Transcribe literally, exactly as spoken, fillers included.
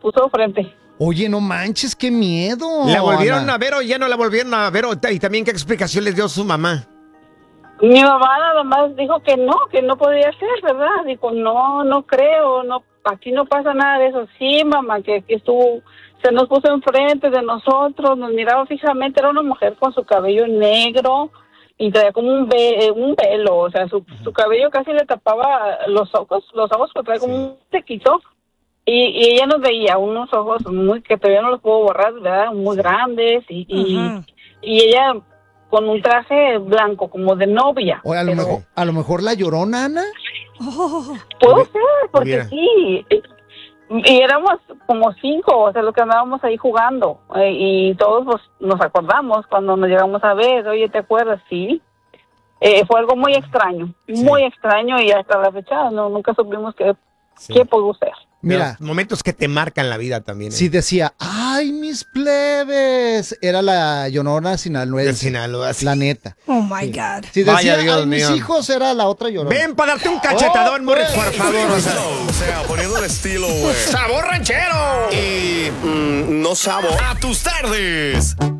puso frente. Oye, no manches, qué miedo. ¿La volvieron Ana. a ver o ya no la volvieron a ver? Y también, ¿qué explicación les dio su mamá? Mi mamá nada más dijo que no, que no podía ser, ¿verdad? Dijo, no, no creo, no, aquí no pasa nada de eso. Sí, mamá, que, que estuvo, se nos puso enfrente de nosotros, nos miraba fijamente, era una mujer con su cabello negro y traía como un, ve, un velo, o sea, su, su cabello casi le tapaba los ojos, los ojos que traía como sí. un tequito. Y, y ella nos veía unos ojos muy, que todavía no los puedo borrar, ¿verdad? Muy sí. grandes y, y, y ella con un traje blanco, como de novia. O a, lo pero... mejor, a lo mejor la Llorona, Ana. Oh. Puede ser, porque Mira. sí. Y éramos como cinco, o sea, los que andábamos ahí jugando. Eh, y todos pues, nos acordamos cuando nos llegamos a ver. Oye, ¿te acuerdas? Sí. Eh, fue algo muy extraño, sí. muy extraño y hasta la fecha no nunca supimos qué, sí. qué pudo ser. Mira, los momentos que te marcan la vida también. ¿eh? Sí decía, ¡ay, mis plebes! Era la Llorona Sinaloense. De Sinaloa, sí. La neta. Oh, my sí. God. Si decía, Vaya, Dios ay, mis mío. hijos, era la otra Llorona. Ven para darte un cachetadón, oh, Morris, por favor. O sea, o sea poniendo el estilo, güey. ¡Sabor ranchero! Y mm, no sabor. A tus tardes.